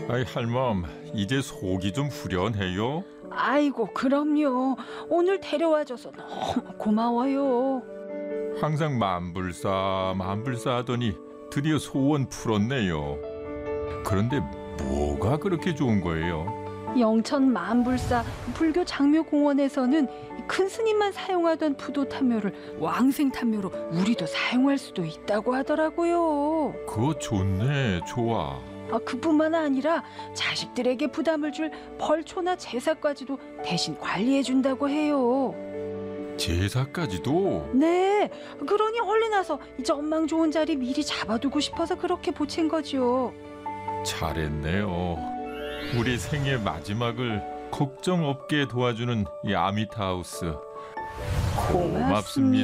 아이 할멈, 이제 속이 좀 후련해요? 아이고, 그럼요. 오늘 데려와줘서 너무 고마워요. 항상 만불사 만불사 하더니 드디어 소원 풀었네요. 그런데 뭐가 그렇게 좋은 거예요? 영천 만불사 불교 장묘공원에서는 큰 스님만 사용하던 부도탄묘를 왕생탄묘로 우리도 사용할 수도 있다고 하더라고요. 그거 좋네, 좋아. 그뿐만 아니라 자식들에게 부담을 줄 벌초나 제사까지도 대신 관리해준다고 해요. 제사까지도? 네, 그러니 얼른 와서 이 전망 좋은 자리 미리 잡아두고 싶어서 그렇게 보챈 거죠. 잘했네요. 우리 생애 마지막을 걱정 없게 도와주는 이 아미타하우스. 고맙습니다.